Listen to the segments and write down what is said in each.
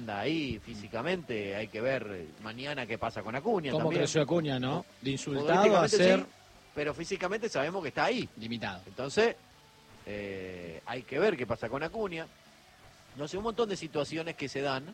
anda ahí físicamente, hay que ver mañana qué pasa con Acuña. ¿Cómo también. creció Acuña, no? De insultado a Futbolísticamente ser sí, pero físicamente sabemos que está ahí. limitado. Entonces, hay que ver qué pasa con Acuña. No sé, un montón de situaciones que se dan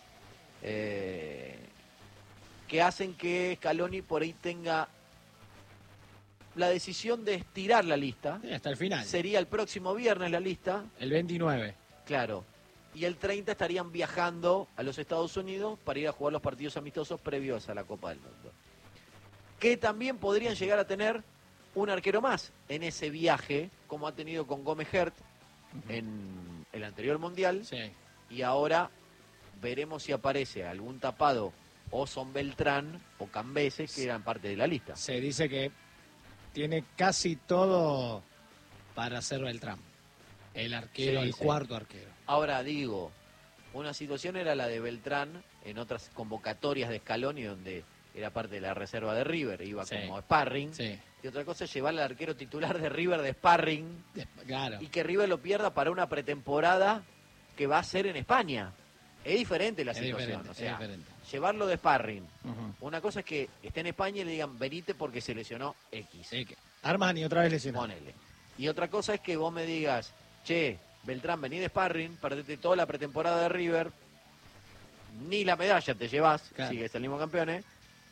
que hacen que Scaloni por ahí tenga la decisión de estirar la lista. Sí, hasta el final. Sería el próximo viernes la lista. El 29. Claro. Y el 30 estarían viajando a los Estados Unidos para ir a jugar los partidos amistosos previos a la Copa del Mundo. Que también podrían llegar a tener un arquero más en ese viaje, como ha tenido con Gómez Hert en el anterior Mundial. Sí. Y ahora veremos si aparece algún tapado o Son Beltrán o Cambeses, que eran parte de la lista. Se dice que tiene casi todo para ser Beltrán. El arquero, Sí, el sí. cuarto arquero. Ahora digo, una situación era la de Beltrán en otras convocatorias de Scaloni, donde era parte de la reserva de River, iba Sí. como sparring. Sí. Y otra cosa es llevar al arquero titular de River de sparring Claro. y que River lo pierda para una pretemporada que va a ser en España. Es diferente la Es situación. diferente, O sea, es diferente. llevarlo de sparring. Ujú. Una cosa es que esté en España y le digan, venite porque se lesionó X. Sí, que Armani otra vez lesionado. Ponele. Y otra cosa es que vos me digas, che, Beltrán, vení de sparring, perdete toda la pretemporada de River, ni la medalla te llevas, Claro. si salimos campeones,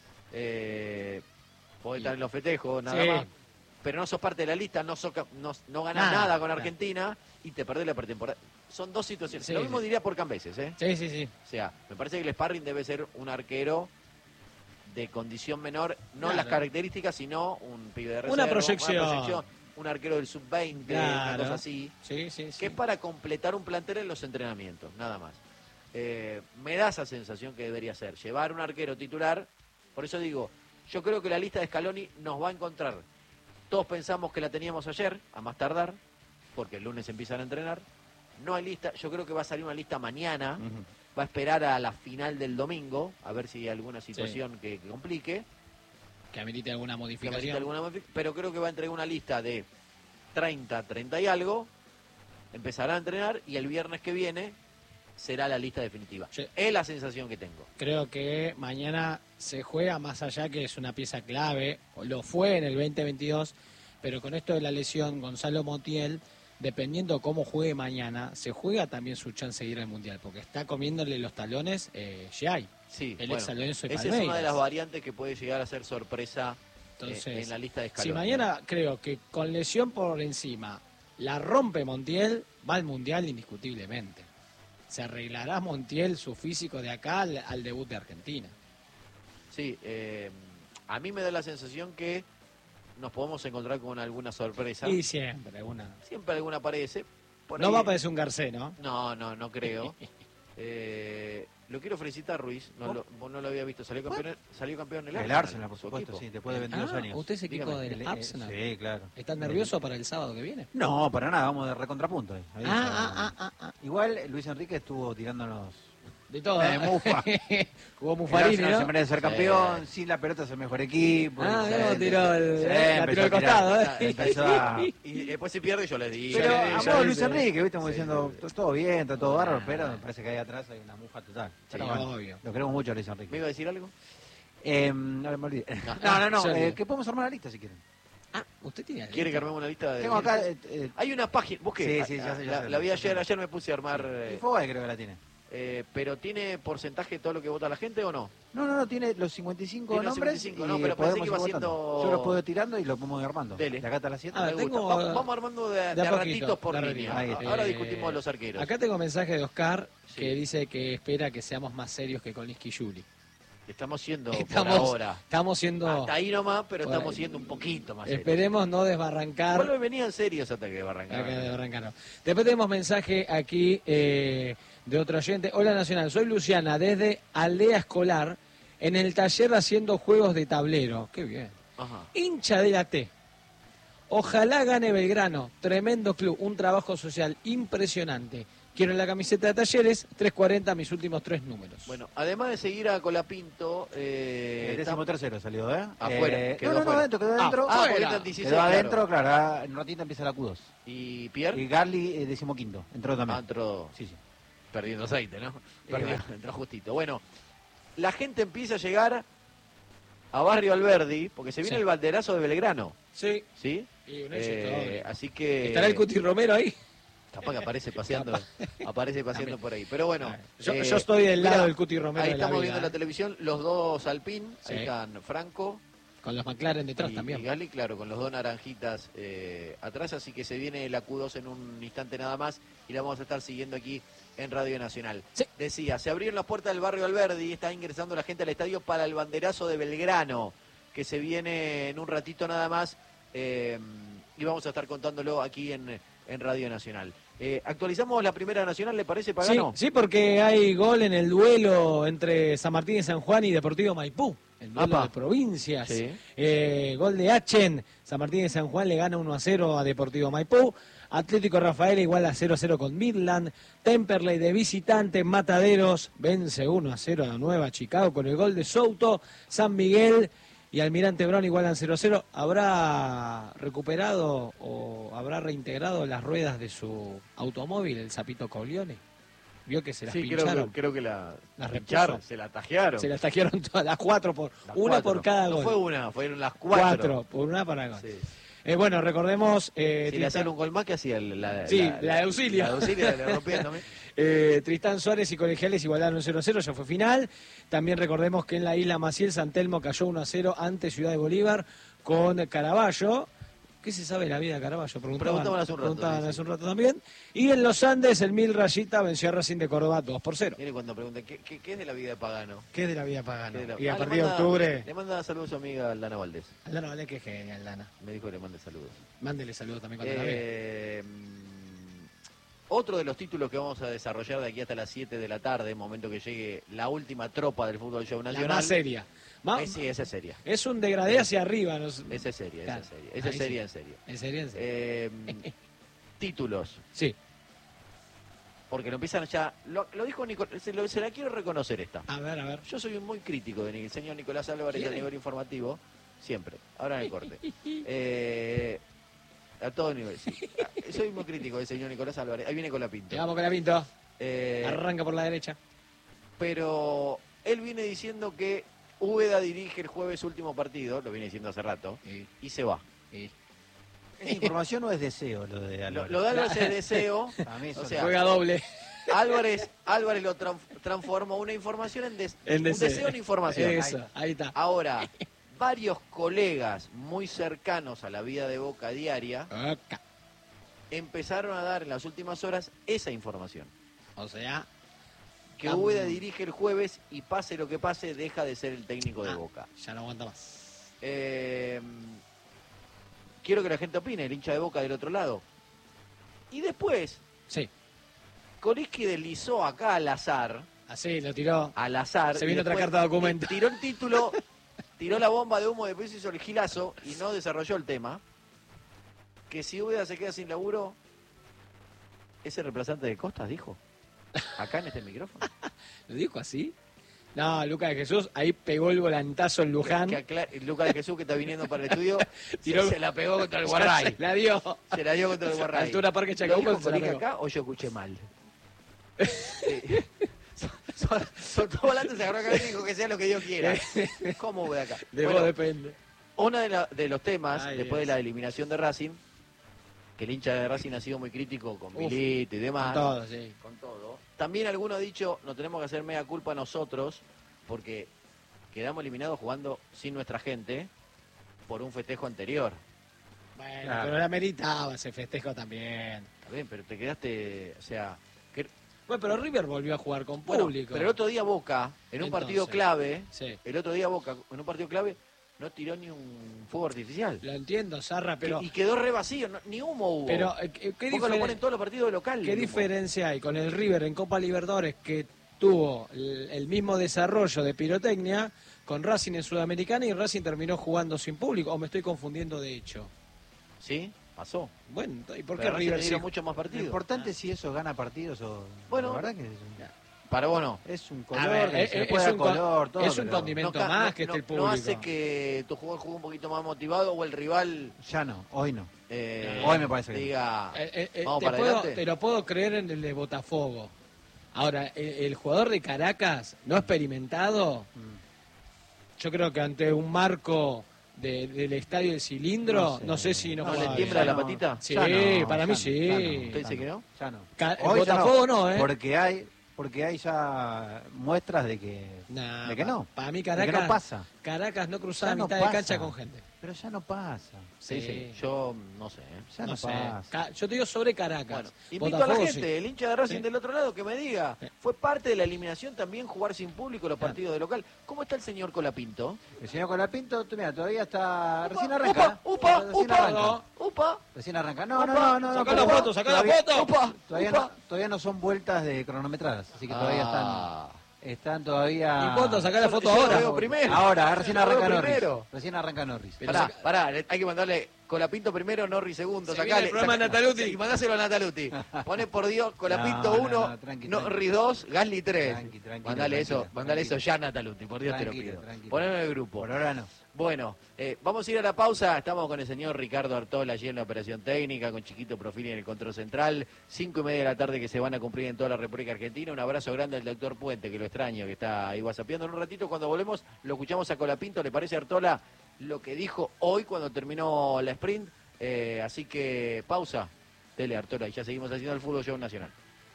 podés estar en los festejos, nada Sí. más, pero no sos parte de la lista, no ganás Nada, nada con claro. Argentina y te perdés la pretemporada. Son dos situaciones. Sí, Lo mismo sí. diría por Cambeses, ¿eh? Sí, sí, sí. O sea, me parece que el sparring debe ser un arquero de condición menor, no Claro. las características, sino un pibe de reserva, Una proyección. un arquero del sub-20, una Claro. cosa así, Sí, sí, sí. que es para completar un plantel en los entrenamientos, nada más. Me da esa sensación que debería ser, llevar un arquero titular, por eso digo, yo creo que la lista de Scaloni nos va a encontrar. Todos pensamos que la teníamos ayer, a más tardar, porque el lunes empiezan a entrenar. No hay lista, yo creo que va a salir una lista mañana, Ujú. va a esperar a la final del domingo, a ver si hay alguna situación que complique, Que amerite alguna que amerite modificación. pero creo que va a entregar una lista de 30 y algo, empezará a entrenar y el viernes que viene será la lista definitiva. Sí. Es la sensación que tengo. Creo que mañana se juega más allá que es una pieza clave, o lo fue en el 2022, pero con esto de la lesión Gonzalo Montiel, dependiendo cómo juegue mañana, se juega también su chance de ir al Mundial, porque está comiéndole los talones Giai, Sí, el bueno, ex San Lorenzo de esa es una Palmeiras. de las variantes que puede llegar a ser sorpresa Entonces, en la lista de Scaloni. si mañana creo que con lesión por encima la rompe Montiel, va al Mundial indiscutiblemente. Se arreglará Montiel su físico de acá al debut de Argentina. Sí, a mí me da la sensación que nos podemos encontrar con alguna sorpresa. Y siempre, una. Siempre alguna aparece. Por No ahí- va a aparecer un Garcés, ¿no? No creo. Lo quiero felicitar, Ruiz. Vos no lo había visto. Salió campeón el Arsenal. El Arsenal, por su supuesto, equipo. sí, después de 22 años. ¿Usted es equipo Dígame. del Arsenal? Sí, claro. ¿Está nervioso para el sábado que viene? No, para nada, vamos de recontrapunto. Ahí Ah, está. Igual Luis Enrique estuvo tirándonos De todo. de mufa. Jugó El Mufarini, Arsenal se ¿no? merece ser campeón, sin la pelota es el mejor equipo. Ah, Sí, no, tiró el, sí, la empezó tiró al a tirar. costado, ¿eh? Empezó a... Y después si pierde yo le digo. Pero ya a le modo Luis dice. Enrique, ¿viste? Como Sí, diciendo, sí. todo bien, está todo bárbaro, Ah. pero me parece que ahí atrás hay una mufa total. Pero Sí, bueno, obvio. lo queremos mucho a Luis ¿Me Enrique. iba a decir algo? Ahora me olvidé. Ah, No, sorry. que podemos armar la lista si quieren. Ah, ¿usted tiene la ¿Quiere que lista? armemos una lista de...? Tengo acá... Hay una página, ¿vos qué? Sí, sí, ya sé, ya la, sé. la vi ayer me puse a armar... Y Fogay creo que la tiene. pero ¿tiene porcentaje de todo lo que vota la gente o no? No, tiene los 55 Tiene los nombres 55, y no, pero pensé podemos que iba ir votando. haciendo- Yo los puedo ir tirando y los podemos ir armando. Dele. De acá hasta las 7. Ah, Me gusta. tengo- Vamos armando de de a a poquito, ratitos por de a línea. ratito. Ahí Ahora Eh, discutimos los arqueros. Acá tengo mensaje de Oscar Sí. que dice que espera que seamos más serios que con Liski Juli. Estamos siendo Estamos, por ahora. estamos siendo... Hasta ahí nomás, pero por estamos ahí. siendo un poquito más serios. Esperemos no desbarrancar. Igual me venían serios hasta que Barrancar. Acá de Barrancano. Después tenemos mensaje aquí de otro oyente. Hola Nacional, soy Luciana desde Aldea Escolar en el taller haciendo juegos de tablero. Qué bien. Ajá. Hincha de la T. Ojalá gane Belgrano. Tremendo club, un trabajo social impresionante. Quiero la camiseta de Talleres, 340 mis últimos 3 números. Bueno, además de seguir a Colapinto, El 13º salió, ¿eh? Afuera, quedó no, afuera. adentro, quedó adentro. porque Afuera. está en 16, Quedó claro. adentro, claro, en un ratito empieza la Q2. ¿Y Pierre? Y Garly, 15º, entró también. Entró. Sí. perdiendo aceite, ¿no? Bueno. Entró justito. Bueno, la gente empieza a llegar a Barrio Alberdi, porque se viene Sí. el banderazo de Belgrano, Sí. ¿sí? Y un éxito doble. Así que... ¿Estará el Cuti Romero ahí? Capaz que aparece paseando por ahí. Pero bueno. Yo estoy del lado mirá, del Cuti Romero ahí de la estamos vida, viendo la televisión, los dos Alpine, Sí. ahí están Franco Con los McLaren detrás y también. Gali, claro, con los dos naranjitas atrás, así que se viene la Q2 en un instante nada más y la vamos a estar siguiendo aquí en Radio Nacional. Sí. Decía, se abrieron las puertas del barrio Alberdi, está ingresando la gente al estadio para el banderazo de Belgrano, que se viene en un ratito nada más, y vamos a estar contándolo aquí en Radio Nacional. Actualizamos la Primera Nacional, ¿le parece, Pagano? Sí, porque hay gol en el duelo entre San Martín de San Juan y Deportivo Maipú. El duelo Apa. de provincias. Sí. Gol de Achen. San Martín de San Juan le gana 1-0 a Deportivo Maipú. Atlético Rafael igual a 0-0 con Midland. Temperley de visitante. Mataderos vence 1-0 a Nueva Chicago con el gol de Souto. San Miguel y Almirante Brown igualan 0-0. ¿Habrá recuperado o habrá reintegrado las ruedas de su automóvil, el Zapito Coglione? Vio que se las Sí, pincharon. creo que la Las pincharon, repuso. se la tajearon. Se las tajearon todas, las cuatro, Las una cuatro. por cada No gol. fue una, fueron las cuatro. Por una para gol. Sí. Bueno, recordemos... Si le Tristán, hacían un gol más, que hacía la de Auxilio. La de Auxilio le rompían también. Tristán Suárez y Colegiales igualaron 0-0, ya fue final. También recordemos que en la isla Maciel, San Telmo cayó 1-0 ante Ciudad de Bolívar con Caraballo. ¿Qué se sabe de la vida de Caraballo? Preguntaban hace un rato, Preguntaban sí, hace un rato también. Y en los Andes, el Mil Rayita venció a Racing de Córdoba 2-0. Mire cuando preguntan, ¿qué es de la vida de Pagano? ¿Qué es de la vida pagana? ¿Qué es de la- Y a Ah, le partir de manda- octubre... Le manda saludos a su amiga Lana Valdés. Aldana, vale, qué genial, Aldana. Me dijo que le mande saludos. Mándele saludos también cuando la vea. Otro de los títulos que vamos a desarrollar de aquí hasta las 7 de la tarde, momento que llegue la última tropa del Fútbol Show La Nacional. más seria. Sí, esa es seria. Es un degradé hacia arriba. Esa es seria, Claro, esa es seria. Esa es ahí seria, sí. en serio. ¿En serio? ¿En serio? Títulos. Sí. Porque lo empiezan ya... Lo dijo Nicolás, se la quiero reconocer esta. A ver. Yo soy muy crítico del señor Nicolás Álvarez a nivel informativo, siempre, ahora en el corte. A todo nivel, sí. Soy muy crítico del señor Nicolás Álvarez. Ahí viene con la pinta. Te vamos con la pinto. Eh, Arranca por la derecha. pero él viene diciendo que Úbeda dirige el jueves su último partido, lo viene diciendo hace rato, y se va. ¿Es información o es deseo lo de Álvarez? Lo de Álvarez es deseo, A mí eso o sea, Juega doble. Álvarez lo transformó una información en un deseo en información. Eso, ahí está. Ahora, varios colegas muy cercanos a la vida de Boca diaria Acá. empezaron a dar en las últimas horas esa información. O sea, Que Úbeda dirige el jueves y pase lo que pase, deja de ser el técnico de Boca. ya no aguanta más. Quiero que la gente opine, el hincha de Boca del otro lado. Y después, Sí, Coriski deslizó acá al azar, así lo tiró. Se y viene otra después carta de documento. Tiró el título, tiró la bomba de humo, después hizo el gilazo y no desarrolló el tema. Que si Úbeda se queda sin laburo, es el reemplazante de Costas, dijo. Acá en este micrófono. ¿Lo dijo así? No, Lucas de Jesús, ahí pegó el volantazo en Luján. Lucas de Jesús, que está viniendo para el estudio, Tiró- se la pegó contra el Se Guarray. la dio. Se la dio contra el Guarray. Altura Parque ¿Lo Chacabuco, dijo se la Corica pegó. acá o yo escuché mal? Sí. Soltó volante, se agarró acá y dijo que sea lo que Dios quiera. ¿Cómo voy acá? De Bueno, vos depende. uno de los temas, Ay, después de Dios. la eliminación de Racing, que el hincha de Racing ha sido muy crítico con Uf, Milito y demás. Con todo, sí. Con todo. También alguno ha dicho, no tenemos que hacer mea culpa nosotros, porque quedamos eliminados jugando sin nuestra gente por un festejo anterior. Bueno, Claro. pero la meritaba ese festejo también. Está bien, pero te quedaste, o sea... Bueno, pero River volvió a jugar con Bueno, público. pero el otro día Boca, en un Entonces, partido clave, Sí, no tiró ni un fuego artificial. lo entiendo, Zarra, pero... Y quedó re vacío, ni humo hubo. Pero, ¿qué, Boca lo pone en todos los partidos de local. ¿qué el humo. diferencia hay con el River en Copa Libertadores que tuvo el mismo desarrollo de pirotecnia con Racing en Sudamericana y Racing terminó jugando sin público? ¿O me estoy confundiendo de hecho? Sí, pasó. Bueno, ¿y por qué Pero Racing River le sí? dieron muchos más Lo partidos. importante es si eso gana partidos o... Bueno. la verdad que Para vos no. es un A color, ver, que se le es puede dar un color, todo, es un pero condimento ca- más que esté el público. no hace que tu jugador juegue un poquito más motivado o el rival ya no, hoy no. eh, Hoy me parece que no. diga, vamos te, para puedo- adelante. te lo puedo creer en el de Botafogo. Ahora, el jugador de Caracas, no experimentado, yo creo que ante un marco del estadio del Cilindro, no sé si no ¿No juega le tiembla bien. la patita? Sí, Ya no, para ya mí no, sí. ya no. ¿Usted dice que no? Ya no. El Botafogo no, ¿eh? Porque hay ya muestras de que no. Para mí De que Caracas no pasa. Caracas no cruzaba Ya no mitad de pasa. cancha con gente. Pero ya no pasa. Sí, yo no sé. Ya no, No sé. pasa. Yo te digo sobre Caracas. Bueno, invito a Botafogo, la gente, sí. el hincha de Racing Sí. del otro lado, que me diga, ¿fue parte de la eliminación también jugar sin público los partidos de local? ¿Cómo está el señor Colapinto? El señor Colapinto, mira, todavía está... Upa, Recién arranca. upa, Recién upa, arranca. upa. Recién arranca. No, Upa, no. sacá la pero foto, sacá la todavía- foto. Upa, Todavía upa. todavía no son vueltas de cronometradas, así que todavía están todavía... Y foto, sacá la foto Yo lo ahora. veo primero. Ahora, recién Yo lo veo arranca Norris. primero. Recién arranca Norris. Pará, hay que mandarle Colapinto primero, Norris segundo. Se viene el programa de Nataluti. Y mandáselo a Nataluti. Pone por Dios, Colapinto No, 1, tranqui, Norris 2, Gasly 3. Tranqui, Mandale eso tranquilo. ya, Nataluti, por Dios te lo Tranquilo, pido. tranquilo. Ponelo en el grupo. Por ahora no. Bueno, vamos a ir a la pausa. Estamos con el señor Ricardo Artola allí en la operación técnica, con Chiquito Profili en el control central. 5:30 de la tarde que se van a cumplir en toda la República Argentina. Un abrazo grande al doctor Puente, que lo extraño, que está ahí whatsappeando. En un ratito, cuando volvemos, lo escuchamos a Colapinto. ¿Le parece, Artola, lo que dijo hoy cuando terminó la sprint? Así que pausa. Dele, Artola, y ya seguimos haciendo el Fútbol Show Nacional.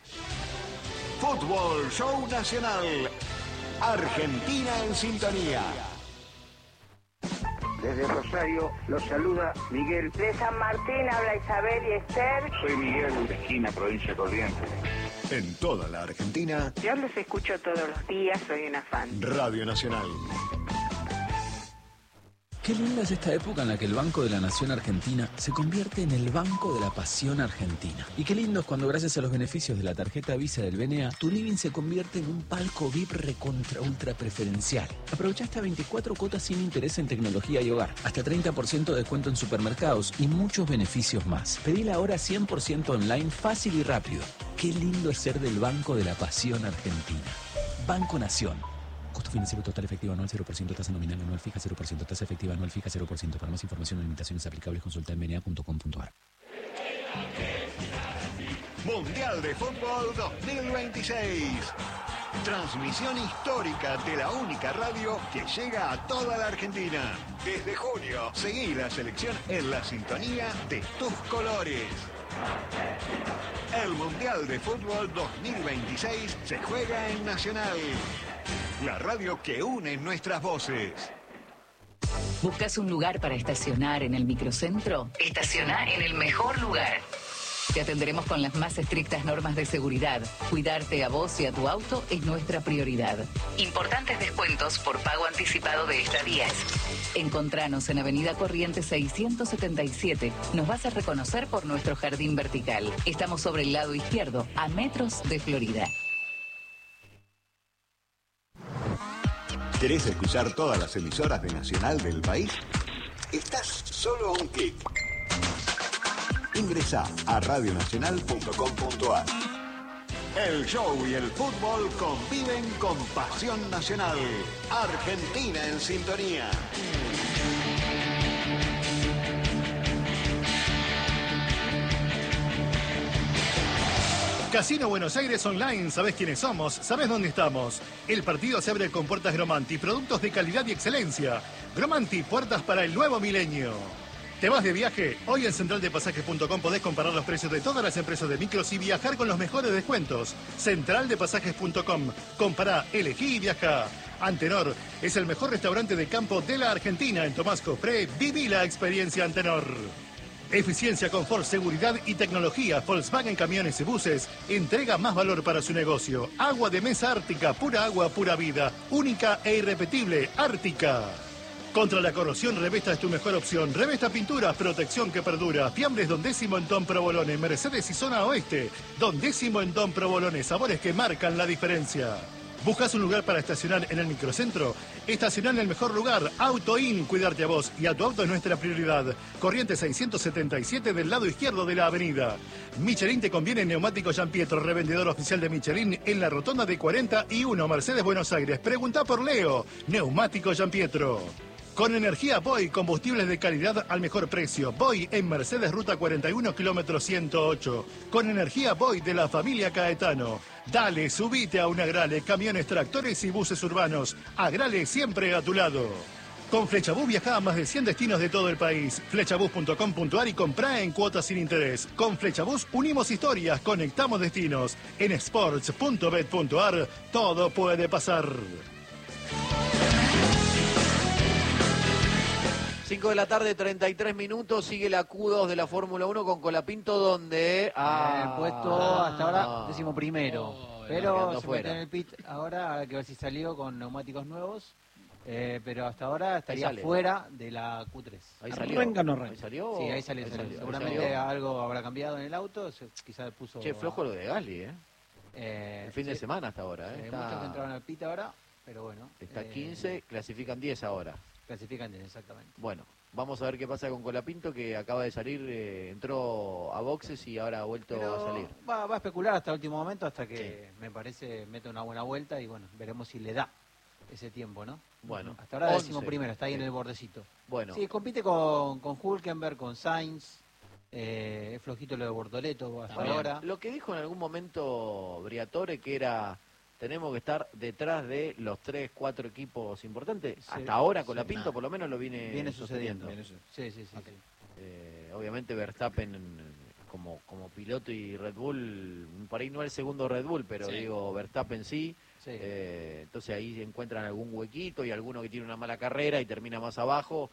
Fútbol Show Nacional. Argentina en sintonía. Desde Rosario los saluda Miguel. De San Martín habla Isabel y Esther. Soy Miguel de Esquina, provincia de Corrientes. En toda la Argentina, Yo los escucho todos los días, soy una fan. Radio Nacional. Qué linda es esta época en la que el Banco de la Nación Argentina se convierte en el Banco de la Pasión Argentina. Y qué lindo es cuando, gracias a los beneficios de la tarjeta Visa del BNA, tu living se convierte en un palco VIP recontra ultra preferencial. Aprovecha hasta 24 cuotas sin interés en tecnología y hogar, hasta 30% de descuento en supermercados y muchos beneficios más. Pedila ahora 100% online, fácil y rápido. Qué lindo es ser del Banco de la Pasión Argentina. Banco Nación. Costo financiero total efectivo anual 0%, tasa nominal anual fija 0%, tasa efectiva anual fija 0%. Para más información o limitaciones aplicables, consulta en bna.com.ar. Mundial de Fútbol 2026. Transmisión histórica de la única radio que llega a toda la Argentina. Desde junio, seguí la selección en la sintonía de tus colores. El Mundial de Fútbol 2026 se juega en Nacional. La radio que une nuestras voces. ¿Buscas un lugar para estacionar en el microcentro? Estaciona en el mejor lugar. Te atenderemos con las más estrictas normas de seguridad. Cuidarte a vos y a tu auto es nuestra prioridad. Importantes descuentos por pago anticipado de estadías. Encontranos en Avenida Corrientes 677. Nos vas a reconocer por nuestro jardín vertical. Estamos sobre el lado izquierdo, a metros de Florida. ¿Querés escuchar todas las emisoras de Nacional del país? Estás solo a un clic. Ingresa a radionacional.com.ar. El show y el fútbol conviven con pasión nacional. Argentina en sintonía. Casino Buenos Aires Online, ¿sabés quiénes somos? ¿Sabés dónde estamos? El partido se abre con puertas Gromanti, productos de calidad y excelencia. Gromanti, puertas para el nuevo milenio. ¿Te vas de viaje? Hoy en centraldepasajes.com podés comparar los precios de todas las empresas de micros y viajar con los mejores descuentos. Centraldepasajes.com. Compará, elegí y viaja. Antenor es el mejor restaurante de campo de la Argentina. En Tomás Copré, viví la experiencia Antenor. Eficiencia, confort, seguridad y tecnología. Volkswagen Camiones y Buses entrega más valor para su negocio. Agua de mesa Ártica, pura agua, pura vida. Única e irrepetible, Ártica. Contra la corrosión, Revesta es tu mejor opción. Revesta Pinturas, protección que perdura. Fiambres Don Décimo en Don Provolone. Mercedes y Zona Oeste. Don Décimo en Don Provolone. Sabores que marcan la diferencia. ¿Buscas un lugar para estacionar en el microcentro? Estacionar en el mejor lugar. AutoIn, cuidarte a vos y a tu auto es nuestra prioridad. Corriente 677 del lado izquierdo de la avenida. Michelin te conviene Neumático Giampietro, revendedor oficial de Michelin en la rotonda de 41 Mercedes Buenos Aires. Pregunta por Leo. Neumático Giampietro. Con energía Boy, combustibles de calidad al mejor precio. Boy en Mercedes Ruta 41, kilómetro 108. Con energía Boy de la familia Caetano. Dale, subite a un Agrale, camiones, tractores y buses urbanos. Agrale siempre a tu lado. Con Flechabús viaja a más de 100 destinos de todo el país. Flechabús.com.ar y comprá en cuotas sin interés. Con Flechabús unimos historias, conectamos destinos. En sports.bet.ar todo puede pasar. 5 de la tarde, 33 minutos, sigue la Q2 de la Fórmula 1 con Colapinto, donde... El puesto hasta ahora 11º. Pero se fuera. metió en el pit ahora, hay que ver si salió con neumáticos nuevos. Pero hasta ahora estaría fuera de la Q3. Ahí salió. ¿Arranca? ¿Salió? Sí, ahí salió. Seguramente algo habrá cambiado en el auto, quizás puso... Che, flojo lo de Gasly, el fin de semana hasta ahora, Muchos que entraron al pit ahora, pero bueno. Está 15, clasifican 10 ahora. Clasifican 10, exactamente. Bueno, vamos a ver qué pasa con Colapinto, que acaba de salir, entró a boxes y ahora ha vuelto a salir. Va a especular hasta el último momento, hasta que me parece mete una buena vuelta y bueno, veremos si le da ese tiempo, ¿no? Bueno, hasta ahora 11º, está ahí en el bordecito. Bueno. Sí, compite con Hülkenberg, con Sainz, es flojito lo de Bortoleto hasta ahora. Lo que dijo en algún momento Briatore, que era... Tenemos que estar detrás de los 3, 4 equipos importantes. Sí, hasta ahora Colapinto por lo menos lo viene sucediendo. Sí. Obviamente Verstappen como piloto y Red Bull, por ahí no el segundo Red Bull, pero digo Verstappen sí. Entonces ahí encuentran algún huequito y alguno que tiene una mala carrera y termina más abajo.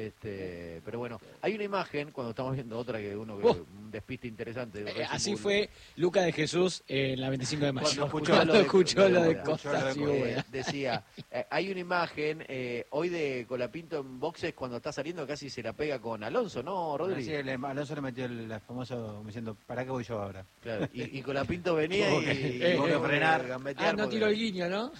Pero bueno, hay una imagen cuando estamos viendo otra que un despiste interesante. Así fue Luca de Jesús en la 25 de mayo. Cuando escuchó lo de Costa, decía, hay una imagen hoy de Colapinto en boxes cuando está saliendo, casi se la pega con Alonso, ¿no, Rodri? Sí, Alonso le metió el famoso diciendo, ¿para qué voy yo ahora? Claro, y Colapinto venía y tuvo que frenar. No tiró el guiño, ¿no?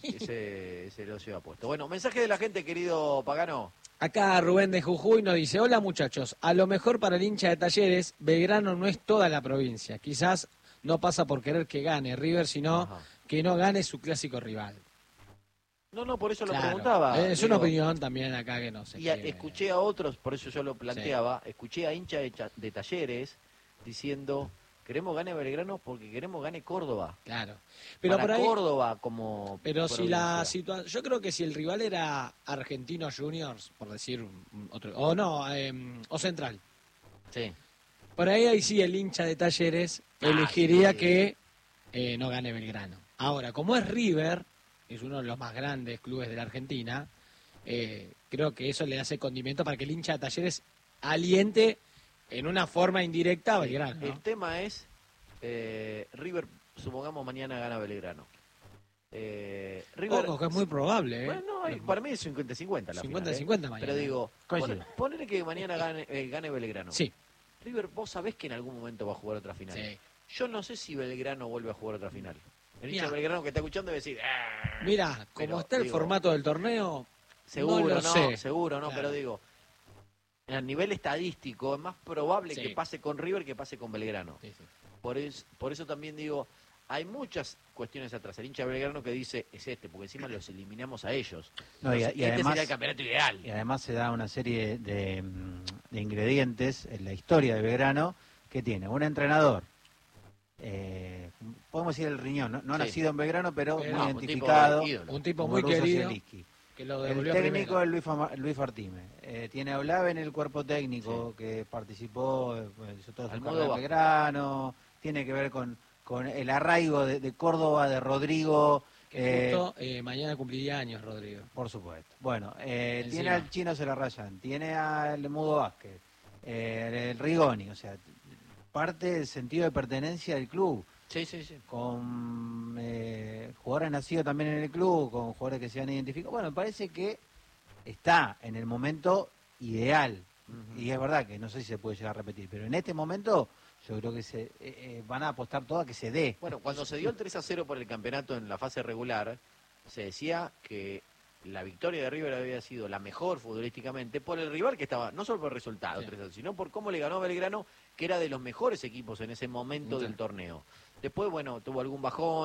Ese lo lleva puesto. Bueno, mensaje de la gente, querido Pagano. Acá Rubén de Jujuy nos dice, hola muchachos, a lo mejor para el hincha de Talleres, Belgrano no es toda la provincia. Quizás no pasa por querer que gane River, sino que no gane su clásico rival. No, por eso lo preguntaba. Es una opinión también acá que no sé. Y escuché a otros, por eso yo lo planteaba, escuché a hincha de Talleres diciendo... Queremos gane Belgrano porque queremos gane Córdoba. Claro. Pero para por ahí, Córdoba como pero provincia. Si la situación, yo creo que si el rival era Argentinos Juniors, por decir otro, o Central. Sí. Por ahí sí el hincha de Talleres elegiría que no gane Belgrano. Ahora, como es River, es uno de los más grandes clubes de la Argentina, creo que eso le hace condimento para que el hincha de Talleres aliente en una forma indirecta a Belgrano, ¿no? El tema es, River, supongamos mañana gana Belgrano. River, ojo, que es muy probable. Bueno, para mí es 50-50 la 50-50 mañana. Pero digo, ponele que mañana gane Belgrano. Sí. River, vos sabés que en algún momento va a jugar otra final. Sí. Yo no sé si Belgrano vuelve a jugar otra final. El hincha de Belgrano que está escuchando debe decir... Mira, como está el formato del torneo, seguro claro. Pero digo... A nivel estadístico es más probable que pase con River que pase con Belgrano. Sí. Por eso también digo, hay muchas cuestiones atrás. El hincha de Belgrano que dice, es porque encima los eliminamos a ellos. No, y además, sería el campeonato ideal. Y además se da una serie de ingredientes en la historia de Belgrano que tiene un entrenador, podemos decir el Riñón, no nacido en Belgrano, pero muy identificado. Un tipo muy querido. El técnico es Luis Fartime. Tiene a Olave en el cuerpo técnico que participó, hizo todo su carrera en Belgrano. Tiene que ver con el arraigo de Córdoba, de Rodrigo. Que justo mañana cumpliría años, Rodrigo. Por supuesto. Bueno, tiene al Chino Celarrayán, tiene al Mudo Vázquez, el Rigoni, o sea, parte del sentido de pertenencia del club. Sí. Con jugadores nacidos también en el club, con jugadores que se han identificado. Bueno, me parece que está en el momento ideal. Y es verdad que no sé si se puede llegar a repetir, pero en este momento yo creo que se van a apostar todo a que se dé. Bueno, cuando se dio el 3-0 por el campeonato en la fase regular, se decía que la victoria de River había sido la mejor futbolísticamente por el rival que estaba, no solo por el resultado, 3-0, sino por cómo le ganó a Belgrano, que era de los mejores equipos en ese momento del torneo. Después, bueno, tuvo algún bajón,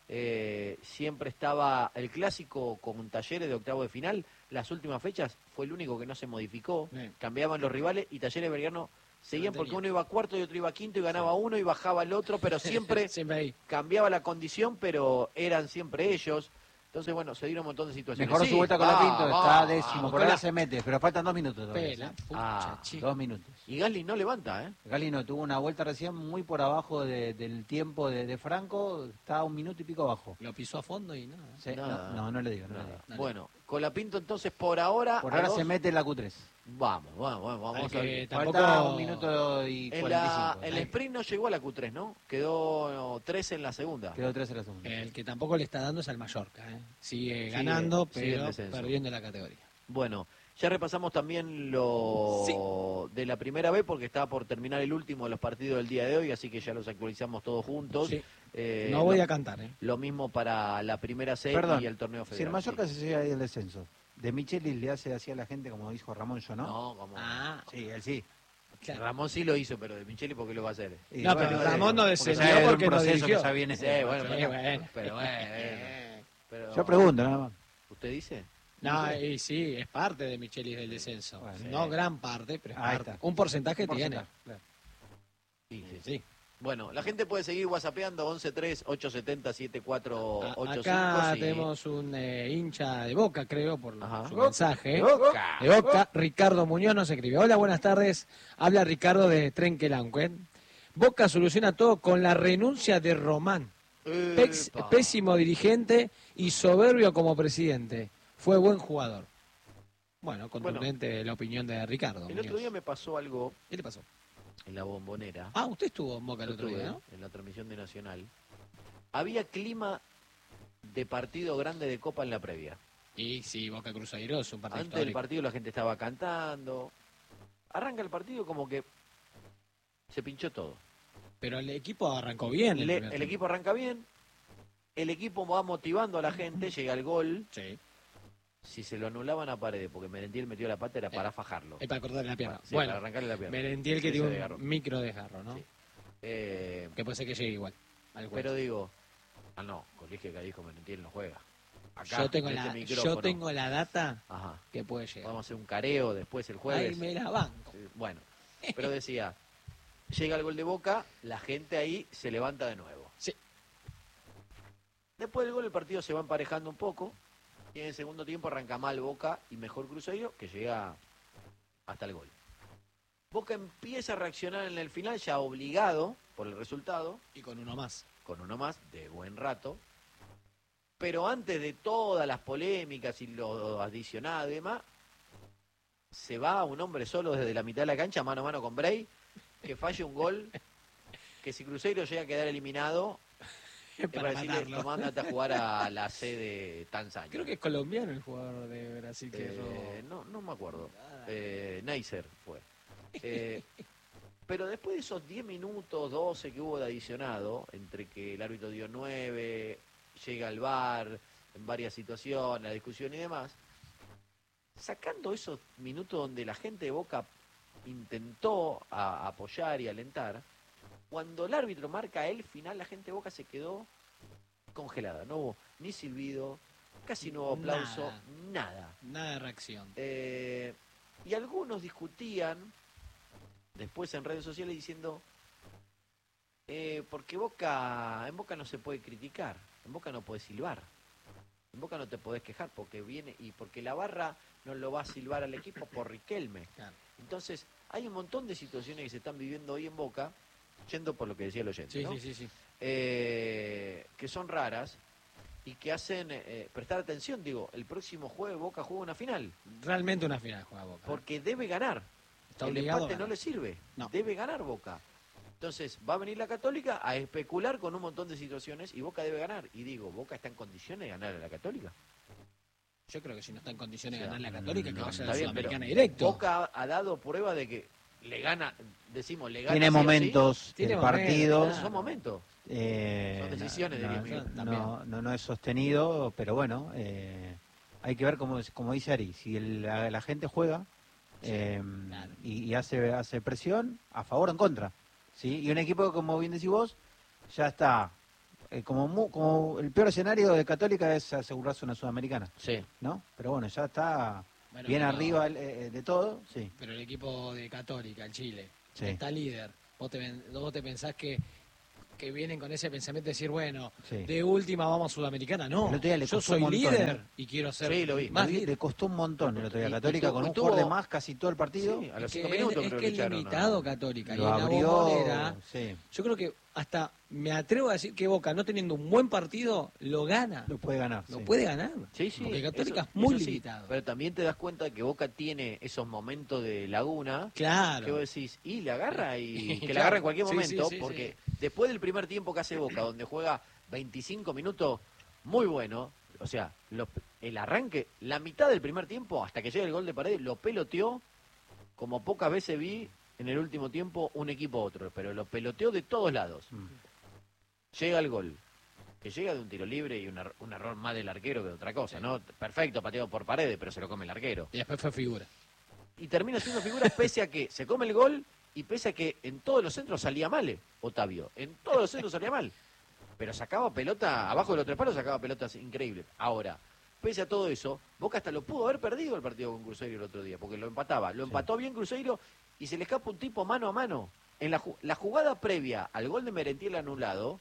siempre estaba el clásico con Talleres de octavo de final, las últimas fechas fue el único que no se modificó, cambiaban los rivales y Talleres Belgrano seguían porque uno iba cuarto y otro iba quinto y ganaba uno y bajaba el otro, pero siempre cambiaba la condición, pero eran siempre ellos. Entonces, bueno, se dieron un montón de situaciones. Mejoró su vuelta con la Pinto, está décimo, por ahora se mete, pero faltan 2 minutos todavía. 2 minutos. Y Gasly no levanta, ¿eh? Gasly no, tuvo una vuelta recién muy por abajo del tiempo de Franco, está 1 minuto y pico abajo. Lo pisó a fondo y nada. Sí, nada. No le digo. Bueno, con la Pinto entonces por ahora... Por ahora se mete en la Q3. Vamos a ver. Falta 1 minuto y 45. El sprint no llegó a la Q3, ¿no? Quedó 3 en la segunda. Quedó 3 en la segunda. El que tampoco le está dando es al Mallorca, ¿eh? Sigue ganando, pero perdiendo la categoría. Bueno, ya repasamos también lo de la primera vez porque estaba por terminar el último de los partidos del día de hoy, así que ya los actualizamos todos juntos. Sí. No voy a cantar, ¿eh? Lo mismo para la primera C y el torneo federal. Si el Mallorca se llega ahí el descenso, ¿de Michelis le hace así a la gente como dijo Ramón, yo no? No, como... Sí, él sí. Claro. Ramón sí lo hizo, pero de Micheli, ¿por qué lo va a hacer? No, pero Ramón no descendió porque no dirigió. Pero yo pregunto, nada más. ¿Usted dice? No, y sí, es parte de Michelis del descenso. Bueno, no gran parte, pero es parte. Está. Un porcentaje tiene. Claro. Sí. Bueno, la gente puede seguir whatsappeando 1138707485. Acá tenemos un hincha de Boca, creo, por su mensaje. De Boca. De Boca. Ricardo Muñoz nos escribe. Hola, buenas tardes. Habla Ricardo de Trenquelanque. Boca soluciona todo con la renuncia de Román. Pésimo dirigente y soberbio como presidente. Fue buen jugador. Bueno, contundente la opinión de Ricardo. El otro día me pasó algo. ¿Qué le pasó? En la Bombonera. Usted estuvo en Boca el otro día, ¿no? En la transmisión de Nacional. Había clima de partido grande de Copa en la previa. Y sí, Boca Cruzeiro es un partido Antes del partido la gente estaba cantando. Arranca el partido como que se pinchó todo. Pero el equipo arrancó bien. El equipo arranca bien. El equipo va motivando a la gente, llega el gol. Sí. Si se lo anulaban a Paredes porque Merentiel metió la pata era para fajarlo. Es para cortarle la pierna. Sí, para arrancarle la pierna. Merentiel que tiene un micro desgarro, ¿no? Sí. Que puede ser que llegue igual. Pero digo, no, Colegio que dijo Merentiel no juega. Acá, yo tengo la data que puede llegar. Vamos a hacer un careo después el jueves. Ahí me la banco. Bueno, pero decía, llega el gol de Boca, la gente ahí se levanta de nuevo. Sí. Después del gol el partido se va emparejando un poco. Y en el segundo tiempo arranca mal Boca y mejor Cruzeiro, que llega hasta el gol. Boca empieza a reaccionar en el final, ya obligado por el resultado. Y con uno más. Con uno más, de buen rato. Pero antes de todas las polémicas y lo adicionado y demás, se va un hombre solo desde la mitad de la cancha, mano a mano con Bray, que falle un gol, que si Cruzeiro llega a quedar eliminado... para decirle, tomá, andate a jugar a la C de Tanzania. Creo que es colombiano el jugador de Brasil que no me acuerdo. Neisser fue. Pero después de esos 10 minutos, 12 que hubo de adicionado, entre que el árbitro dio 9, llega al VAR, en varias situaciones, la discusión y demás, sacando esos minutos donde la gente de Boca intentó apoyar y alentar, cuando el árbitro marca el final, la gente de Boca se quedó congelada. No hubo ni silbido, casi no hubo aplauso, nada. Nada de reacción. Y algunos discutían después en redes sociales diciendo porque en Boca no se puede criticar, en Boca no puedes silbar, en Boca no te podés quejar porque viene y porque la barra no lo va a silbar al equipo por Riquelme. Claro. Entonces hay un montón de situaciones que se están viviendo hoy en Boca, yendo por lo que decía el oyente, ¿no? Sí. Que son raras y que hacen prestar atención. Digo, el próximo jueves Boca juega una final. Realmente una final juega Boca. Porque debe ganar. El empate no le sirve. No. Debe ganar Boca. Entonces va a venir la Católica a especular con un montón de situaciones y Boca debe ganar. Y digo, ¿Boca está en condiciones de ganar a la Católica? Yo creo que si no está en condiciones de ganar la Católica, que vaya a la bien, Sudamericana directo. Boca ha dado prueba de que le gana, decimos, le gana. Tiene momentos el partido. Son momentos. Son decisiones de 10 minutos. No es sostenido, pero bueno, hay que ver, como dice Ari, si la gente juega claro. y hace presión, a favor o en contra. ¿Sí? Y un equipo, como bien decís vos, ya está como el peor escenario de Católica es asegurarse una Sudamericana, Sí. ¿no? Pero bueno, ya está Bueno, bien pero- arriba de todo, sí. Pero el equipo de Católica, el Chile, Sí. está líder. Vos te pensás que vienen con ese pensamiento de decir, bueno, Sí. de última vamos a Sudamericana. No, El otro día le yo costó soy un montón, líder y quiero ser Sí, lo vi. más Le líder. costó un montón el otro día Y- Católica y con un tuvo- jugador de más casi todo el partido. Sí, a los Que 5 minutos es creo que que es echaron. limitado Católica. Y Lo en la abrió, Bombonera, sí, yo creo que hasta me atrevo a decir que Boca, no teniendo un buen partido, lo gana. lo puede ganar. Lo sí. puede ganar. Sí, sí. Porque Católica eso- es muy eso sí, limitado. Pero también te das cuenta que Boca tiene esos momentos de laguna. Claro. Que vos decís, y le agarra y que le Claro. agarra en cualquier Sí, momento, sí, sí, porque después del primer tiempo que hace Boca, donde juega 25 minutos, muy bueno, o sea, el arranque, la mitad del primer tiempo, hasta que llega el gol de Paredes, lo peloteó como pocas veces vi en el último tiempo un equipo a otro, pero lo peloteó de todos lados. Llega el gol, que llega de un tiro libre y un error más del arquero que de otra cosa, ¿no? Perfecto, pateado por Paredes, pero se lo come el arquero. Y después fue figura. Y termina siendo figura pese a que se come el gol y pese a que en todos los centros salía mal, Otavio. En todos los centros salía mal. Pero sacaba pelota, abajo de los tres palos sacaba pelotas increíbles. Ahora, pese a todo eso, Boca hasta lo pudo haber perdido el partido con Cruzeiro el otro día, porque lo empataba. Lo empató bien Cruzeiro y se le escapa un tipo mano a mano. En la jugada previa al gol de Merentiel anulado,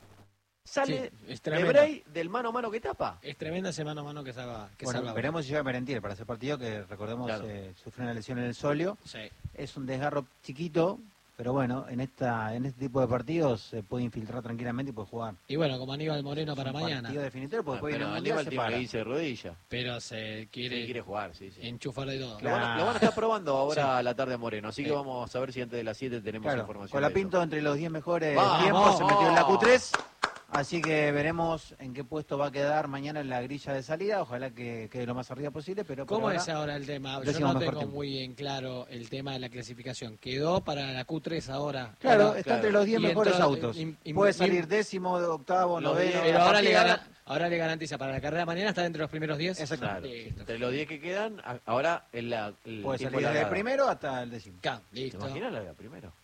sale Sí, es de tremendo. Bray del mano a mano que tapa. Es tremenda ese mano a mano que salva. Bueno, veremos si llega Merentiel para ese partido que recordemos Claro. sufrió una lesión en el solio. Sí. Es un desgarro chiquito, pero bueno, en este tipo de partidos se puede infiltrar tranquilamente y puede jugar. Y bueno, como Aníbal Moreno para Un mañana. partido definitorio porque después Pero viene el mundial, Aníbal se tiene para. que irse de rodilla. Pero se quiere, Sí, quiere jugar, sí, sí. enchufar de todo. Lo van a estar probando ahora Sí. a la tarde a Moreno, así que Sí. vamos a ver si antes de las 7 tenemos Claro, información. con la de eso. Pinto entre los 10 mejores ¡Vamos! tiempos se metió en la Q3. Así que veremos en qué puesto va a quedar mañana en la grilla de salida. Ojalá que quede lo más arriba posible. Pero por ¿Cómo ahora, es ahora el tema? Yo décimo no mejor tengo tiempo. muy en claro el tema de la clasificación. ¿Quedó para la Q3 ahora? Claro, Ahora- está entre los 10 Y mejores entró- autos. y- Puede y- salir décimo, octavo, Los noveno. diez. Pero a ahora partir le, de ahora- ahora le garantiza para la carrera de mañana estar entre los primeros 10. Exacto. Claro, Listo. entre los 10 que quedan, ahora el Puede tiempo salir desde el largada. primero hasta el décimo. Claro, ¿Te listo. imaginas la de primero?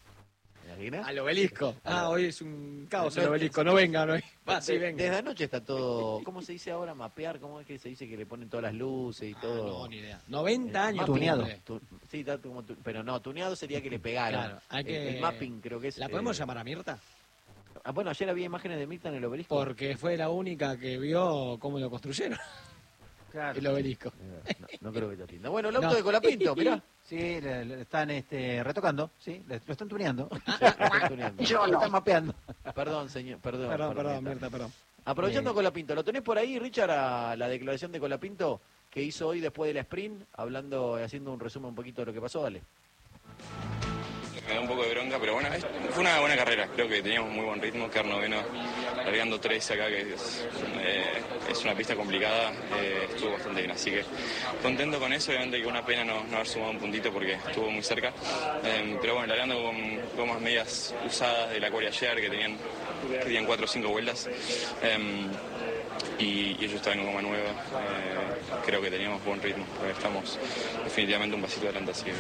¿Te imaginas? Al obelisco. Hoy es un caos el No, obelisco. No venga, no. Va, sí, De- venga. Desde anoche está todo, ¿cómo se dice ahora? Mapear, ¿cómo es que se dice que le ponen todas las luces y todo? No, ni idea. 90 años. Tuneado. cumple. Sí, está como pero no, tuneado sería que le pegaron. Claro, hay que- El mapping creo que es... ¿La podemos llamar a Mirta? Bueno, ayer había imágenes de Mirta en el obelisco. Porque fue la única que vio cómo lo construyeron, Claro. el obelisco. No creo que te atienda. Bueno, el auto No. de Colapinto, mirá. Sí, le están retocando, sí, lo están tuneando. Están tuneando. Lo están mapeando. Perdón, señor, perdón. Perdón, Mirta. Mirta, perdón. Aprovechando Colapinto, ¿lo tenés por ahí, Richard, a la declaración de Colapinto que hizo hoy después del sprint, haciendo un resumen un poquito de lo que pasó? Dale. Me da un poco de bronca, pero bueno, fue una buena carrera. Creo que teníamos muy buen ritmo. Quedar noveno, largando 3 acá, que es una pista complicada, estuvo bastante bien. Así que contento con eso. Obviamente que una pena no haber sumado un puntito porque estuvo muy cerca. Pero bueno, largando con gomas medias usadas de la Quali ayer, que tenían 4 o 5 vueltas. Y ellos estaban en goma nueva. Creo que teníamos buen ritmo. Estamos definitivamente un pasito adelante. Así que...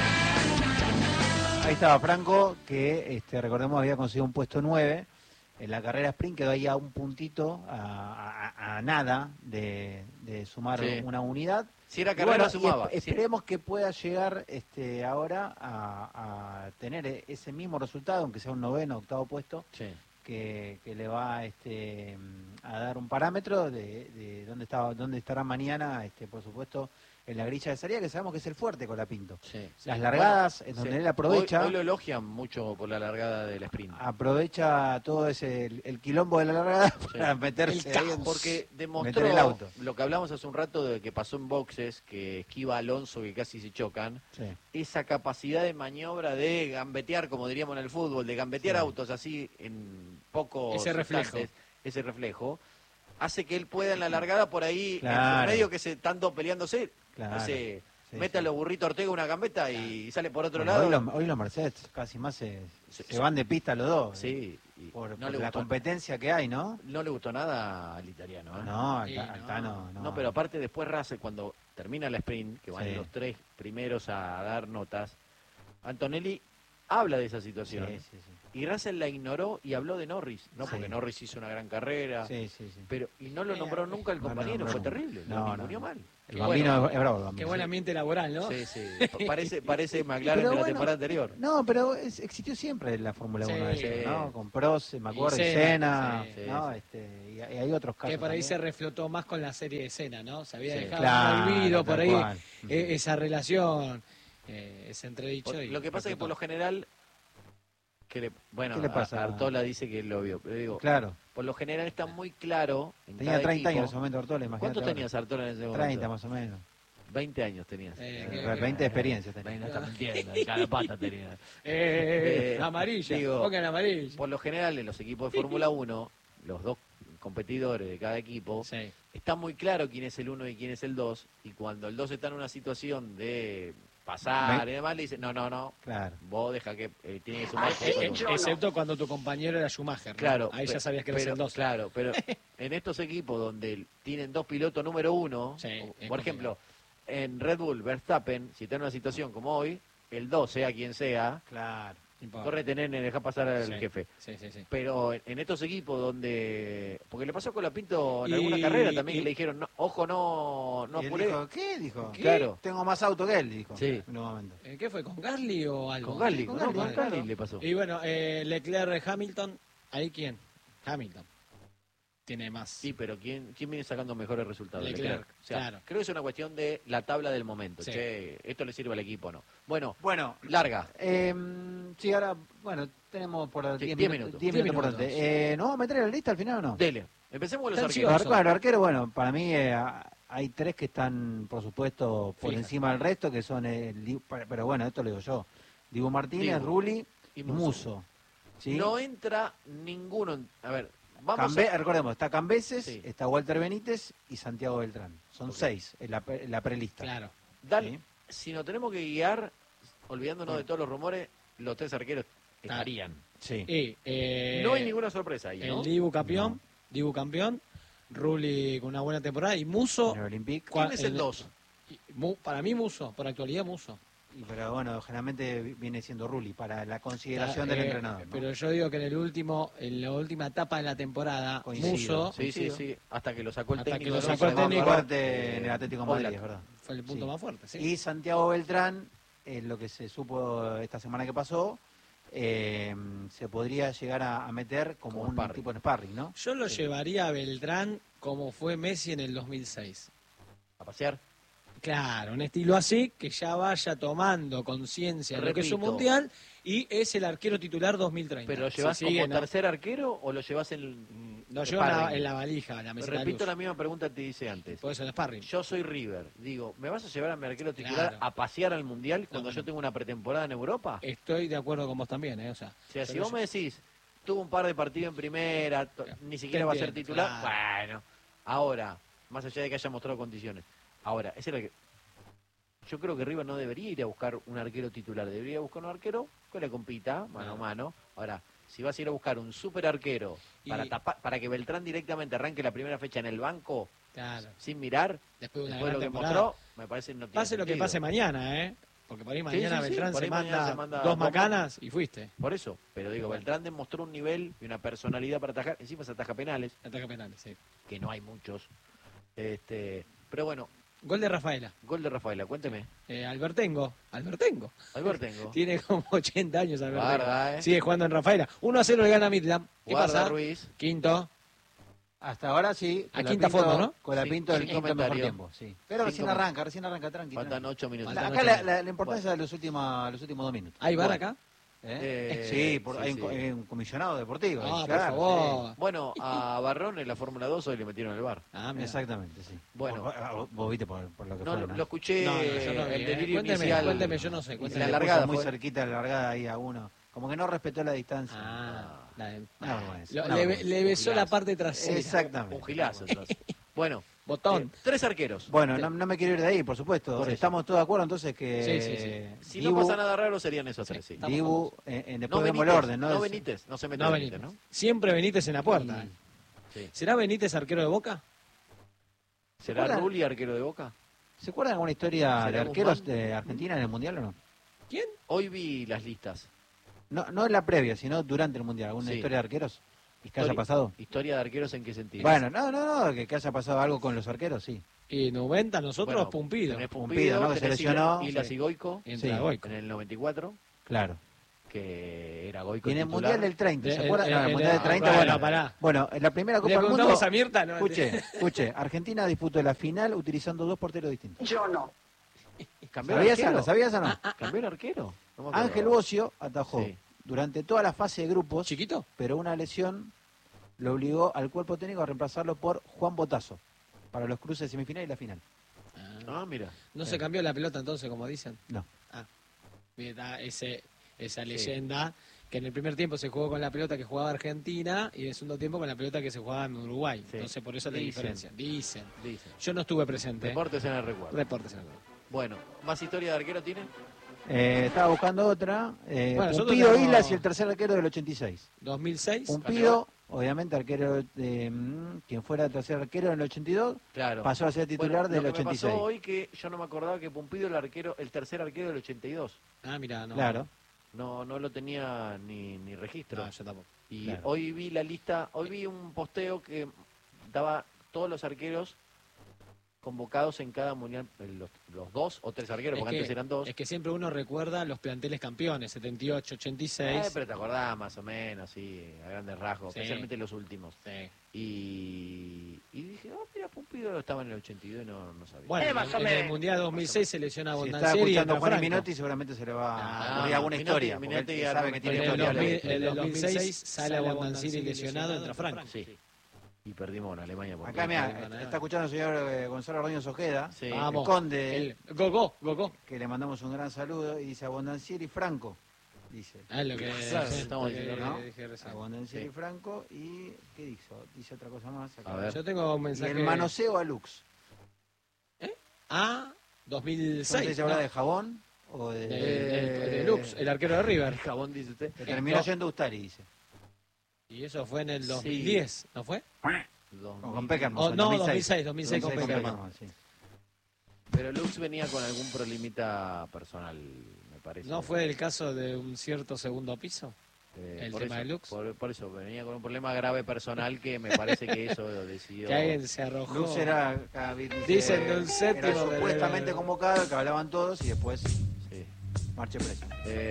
Ahí estaba Franco, que recordemos había conseguido un puesto 9 en la carrera sprint, quedó ahí a un puntito, a nada de sumar Sí. una unidad. Si era Y carrera, bueno, sumaba. y esperemos que pueda llegar ahora a tener ese mismo resultado, aunque sea un noveno, octavo puesto, Sí. que le va a dar un parámetro de dónde estará mañana, por supuesto, en la grilla de salida, que sabemos que es el fuerte con la Pinto. Sí. Las largadas, Bueno, en donde sí. él aprovecha. Hoy lo elogian mucho por la largada del sprint. Aprovecha todo el quilombo de la largada para meterse ahí porque demostró meter el auto. lo que hablamos hace un rato de que pasó en boxes, que esquiva a Alonso, que casi se chocan. Sí. Esa capacidad de maniobra de gambetear, como diríamos en el fútbol, de gambetear Sí. autos así en pocos Ese reflejo. instantes, ese reflejo, hace que él pueda en la largada por ahí, Claro. en medio que se estando peleándose, Claro. no sé, Sí, mete a sí. los burritos Ortega una gambeta y sale por otro Bueno, lado. hoy los Mercedes casi más se Sí, van de pista los dos. Sí, y Por no le la gustó, competencia que hay, ¿no? no le gustó nada al italiano. ¿eh? No, Sí, al Tano, no. No, pero aparte después Russell, cuando termina la sprint, que van Sí. los 3 primeros a dar notas, Antonelli habla de esa situación. Sí, sí, sí. Y Russell la ignoró y habló de Norris. No, Sí. porque Norris hizo una gran carrera. Sí, sí, sí. Pero, y no lo nombró nunca el No lo compañero, nombró fue nunca. terrible. No, Lo no, ninguneó no. mal. El Y Bambino bueno, es bravo. El Qué Bambino. buen ambiente laboral, ¿no? Sí, sí. Parece McLaren Pero de la bueno, temporada anterior. No, pero existió siempre la Fórmula Sí. 1 eso, ¿no? Con Prost, me acuerdo, y Senna, Senna, sí, ¿no? sí. Y hay otros casos Que por ahí también. se reflotó más con la serie de Cena, ¿no? Se había Sí. dejado Claro, en olvido por tal ahí cual. esa relación, ese entredicho. Lo que pasa es que por lo general, bueno, ¿Qué le pasa? Artola dice que lo vio, pero digo, Claro. por lo general está muy claro en Tenía cada 30 años en equipo. ese momento, Artola, imagínate. ¿Cuántos ahora. tenías Artola en ese momento? 30 más o menos. 20 años tenías. 20 de experiencia tenía. No está mintiendo, cada pata tenía. Amarilla, digo, pongan amarilla. Por lo general en los equipos de Fórmula 1, los dos competidores de cada equipo, Sí. está muy claro quién es el 1 y quién es el 2, y cuando el 2 está en una situación de pasar y demás, le dice, no, Claro. vos deja que tiene que sumar cosas. Excepto cuando tu compañero era Schumacher, ¿no? Claro, Ahí ya pe- sabías que eras pero, el 2. Claro, pero en estos equipos donde tienen dos pilotos número 1, Sí, es por ejemplo, en Red Bull, Verstappen, si está en una situación como hoy, el 2, sea quien sea, Claro. correte nene, deja pasar al Sí. jefe. Sí, sí, sí. Pero en estos equipos donde... Porque le pasó con la Pinto en Y- alguna carrera también, y- que le dijeron, no, ojo, no Y él apuré. dijo, ¿qué? Dijo, ¿Qué? Claro. Tengo más auto que él, dijo. Sí. En un momento. ¿Qué fue? ¿Con Gasly o algo? Con Gasly, Sí, con Gasly, Gasly claro. le pasó. Y bueno, Leclerc, Hamilton, ¿ahí quién? Hamilton. Tiene más. Sí, pero ¿quién viene sacando mejores resultados? Leclerc, O sea, claro. creo que es una cuestión de la tabla del momento. Sí. Che, esto le sirve al equipo o no. Bueno, Bueno, larga. sí, ahora, bueno, tenemos por Sí, 10 10 minutos. minutos. 10 minutos por delante. ¿Nos vamos a meter en la lista al final o no? Dele. Empecemos con los Está arqueros. ansioso. Claro, arquero, bueno, para mí hay 3 que están, por supuesto, por Fija. encima del resto, que son, pero bueno, esto lo digo yo, Dibu Martínez, Dibu Rulli y y Musso. Musso. ¿Sí? No entra ninguno. A ver, vamos a... Recordemos, está Cambeses, Sí. está Walter Benítez y Santiago Beltrán. Son 6 en la prelista. Claro. Dale, si nos tenemos que guiar, olvidándonos de todos los rumores, los 3 arqueros estarían. Sí. Y, No hay ninguna sorpresa ahí, el ¿no? Dibu campeón, Rulli con una buena temporada y Musso. En el Olympique. ¿Quién es el 2? Para mí Musso, por actualidad Musso. Pero bueno, generalmente viene siendo Rulli para la consideración del entrenador. ¿no? Pero yo digo que en la última etapa de la temporada, Coincido. Musso Sí. Hasta que lo sacó el Hasta técnico. que lo ¿no? sacó el Se técnico. llamaba- Fuerte en el Atlético de Madrid, Oblak. es verdad. fue el punto Sí. más fuerte. Sí. Y Santiago Beltrán, lo que se supo esta semana que pasó, se podría llegar a meter como un sparring. tipo de sparring, ¿no? Yo lo llevaría a Beltrán como fue Messi en el 2006. A pasear. Claro, un estilo así, que ya vaya tomando conciencia de lo que es un Repito. mundial y es el arquero titular 2030. ¿Pero lo llevas Si sigue, como ¿no? tercer arquero o lo llevas en Lo lleva sparring? en la valija, en la mesita de Repito luz. la misma pregunta que te hice antes. Puede ser sparring. Yo soy River. Digo, ¿me vas a llevar a mi arquero titular Claro. a pasear al Mundial cuando bueno. yo tengo una pretemporada en Europa? Estoy de acuerdo con vos también, ¿eh? O sea, O sea, yo si lo vos me decís, tuvo un par de partidos en primera, ni siquiera va a ser entiendo, titular, claro. bueno, ahora, más allá de que haya mostrado condiciones, ahora, ese era el que... Yo creo que River no debería ir a buscar un arquero titular, debería buscar un arquero que le compita mano a mano. Ahora, si vas a ir a buscar un super arquero Y- para que Beltrán directamente arranque la primera fecha en el banco, Claro. sin mirar, Después de una después de gran lo que temporada. mostró, me parece que no tiene Pase lo que sentido. pase mañana, ¿eh? Porque por ahí mañana sí, Beltrán por se, ahí mañana manda se manda 2 dos macanas y fuiste. Por eso, pero digo, Beltrán demostró un nivel y una personalidad para atajar, encima se ataja penales, Ataque penal, sí. que no hay muchos. Pero bueno, Gol de Rafaela. gol de Rafaela, cuénteme. Albertengo. Albert tengo. Tiene como 80 años Albertengo. Guarda, Sigue jugando en Rafaela. 1-0 le gana a Midland. ¿Qué Guarda, pasa? Ruiz. Quinto. Hasta ahora sí. A quinta fondo, ¿no? Con la Sí, Pinto el sin quinto mejor comentario. tiempo, sí. Pero recién Sin arranca, tranquilo. Faltan 8 minutos. Faltan Acá ocho la importancia de los últimos 2 minutos. ¿Hay bar Bueno. acá? Sí, hay sí. hay un comisionado deportivo. Ah, por claro, favor. Bueno, a Barrón en la Fórmula 2 hoy le metieron el bar. Ah, sí. mira. Exactamente, sí. Bueno. Vos viste por lo que No, fue, ¿no? lo escuché, No, yo no vi, el delirio Cuénteme, inicial. cuénteme, yo no sé. Y se Cuénteme. la le puso largada muy fue- cerquita la largada ahí a uno. Como que no respetó la distancia. Una vergüenza, una vergüenza. Le besó la Gilazo. parte trasera. Exactamente. Un gilazo, entonces. Bueno, Botón. 3 arqueros. Bueno, no me quiero ir de ahí, por supuesto. Por eso. Estamos todos de acuerdo entonces que Sí, sí, sí. Si no pasa nada raro serían esos 3, sí. Estamos Dibu, No después vemos el Benítez, orden, ¿no? no Benítez, no se mete No, Benítez, Benítez. ¿no? Siempre Benítez en la puerta. Sí. ¿Será Benítez arquero de Boca? ¿Será Hola. Rulli arquero de Boca? ¿Se acuerdan alguna historia ¿Será de arqueros Guzmán? de Argentina en el Mundial o no? ¿Quién? Hoy vi las listas. No en la previa, sino durante el Mundial. ¿Alguna Sí. historia de arqueros? ¿Que haya pasado? ¿Historia de arqueros en qué sentido? Bueno, no, que haya pasado algo con los arqueros, sí. Y 90 nosotros, Bueno, Pumpido. tenés Pumpido, ¿no? Que se tenés lesionó. Islas y Goico, Entra Goico. en el 94, Claro. que era Goico Y en el titular. Mundial del 30, ¿se De- acuerdan? No, en el en Mundial del el- 30, bueno, pará. Bueno, en la primera Copa Le del Mundo... preguntamos a Mirta, ¿no? Escuche, Argentina disputó la final utilizando 2 porteros distintos. Yo no. ¿Cambió el ¿Sabías, arquero? Ana? ¿Sabías o no? ¿Cambió el arquero? No me acordaba. Ángel Bocio atajó Sí. durante toda la fase de grupos, ¿Chiquito? pero una lesión lo obligó al cuerpo técnico a reemplazarlo por Juan Botazo para los cruces de semifinal y la final. Ah, mira. ¿No se cambió la pelota entonces, como dicen? No. Ah, mira, esa leyenda que en el primer tiempo se jugó con la pelota que jugaba Argentina y en el segundo tiempo con la pelota que se jugaba en Uruguay. Sí. Entonces, por eso la Dicen. diferencia. Dicen. Dicen. Yo no estuve presente. Deportes en el recuerdo. Deportes en el recuerdo. Bueno, ¿más historia de arquero tiene? Estaba buscando otra. nosotros Pumpido tenemos- Islas y el tercer arquero del 86. 2006. Pumpido, obviamente, arquero quien fuera el tercer arquero en el 82, Claro. pasó a ser titular Bueno, del lo que me 86. pasó hoy que yo no me acordaba que Pumpido el arquero, el tercer arquero del 82. Ah, mira, no. Claro. No lo tenía ni registro. No, yo tampoco. Y Claro. hoy vi la lista, hoy vi un posteo que daba todos los arqueros convocados en cada mundial, los 2 o 3 arqueros, porque antes eran 2. Es que siempre uno recuerda los planteles campeones, 78, 86. Pero te acordás más o menos, sí, a grandes rasgos, Sí. especialmente los últimos. Sí. Y dije, mira, Pumpido estaba en el 82 y no sabía. Bueno, en el Mundial 2006 se lesiona Si está Bondancieri y escuchando entra Juan Franco. Minotti, seguramente se le va a Ah, ocurrir alguna Minotti- historia. porque Minotti él ya sabe no que me tiene En el, historia. 2000 en el 2006 sale a Bondancieri lesionado, entra Franco. Sí. Y perdimos en Alemania. por Acá, poco. mira, está escuchando el señor Gonzalo Ordóñez Ojeda, Sí. el Vamos. conde, El Gogó. que le mandamos un gran saludo, y dice Abondancieri Franco, dice. Ah, lo que Claro, estamos lo que diciendo, ¿no? dije recién. Abondancieri Sí. Franco, y ¿qué dijo? Dice otra cosa más. acá. A ver. Yo tengo un Y mensaje. el manoseo a Lux. Ah, No 2006. sé si habla de jabón o de Lux, el arquero de River. El jabón, dice usted. que terminó no. yendo Ustari, dice. Y eso fue en el Sí. 2010, ¿no fue? Con Peckerman. Oh, en no, 2006. 2006 con Peckerman. sí. Pero Lux venía con algún problemita personal, me parece. ¿No fue el caso de un cierto segundo piso? el por tema eso, de Lux? Por eso, venía con un problema grave personal que me parece que eso decidió. Que alguien se arrojó. Lux era, acá Dicen de un séptimo era de- supuestamente convocado, que hablaban todos, y después Sí. marche preso.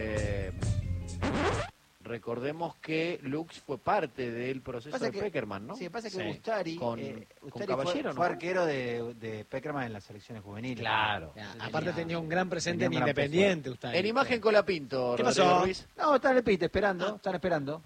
Recordemos que Lux fue parte del proceso Pasa de que- Peckerman, ¿no? Sí, pasa que Sí. Ustari, Con Ustari Caballero, fue ¿no? arquero de Peckerman en las selecciones juveniles. Claro. Ya, aparte tenía un gran presente en tenía un gran Independiente. Usted. En imagen con la Pinto, ¿Qué Rodrigo pasó? Ruiz. No, están en el pit, esperando, están esperando.